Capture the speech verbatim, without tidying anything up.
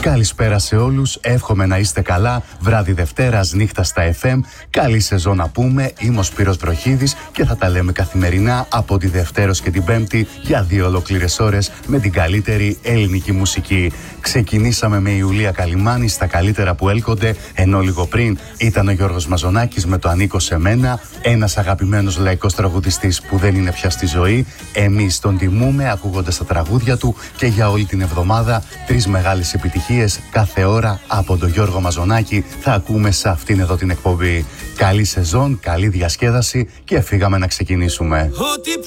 Καλησπέρα σε όλους, εύχομαι να είστε καλά. Βράδυ Δευτέρας, νύχτα στα εφ εμ. Καλή σεζόν να πούμε. Είμαι ο Σπύρος Βροχίδης και θα τα λέμε καθημερινά από τη Δευτέρος και την Πέμπτη για δύο ολόκληρες ώρες με την καλύτερη ελληνική μουσική. Ξεκινήσαμε με Ιουλία Καλυμάνη στα καλύτερα που έλκονται, ενώ λίγο πριν ήταν ο Γιώργος Μαζονάκης με το «Ανήκω σε μένα», ένας αγαπημένος λαϊκός τραγουδιστής που δεν είναι πια στη ζωή. Εμείς τον τιμούμε ακούγοντας τα τραγούδια του και για όλη την εβδομάδα τρεις μεγάλες επιτυχίες κάθε ώρα από τον Γιώργο Μαζονάκη θα ακούμε σε αυτήν εδώ την εκπομπή. Καλή σεζόν, καλή διασκέδαση και φύγαμε να ξεκινήσουμε.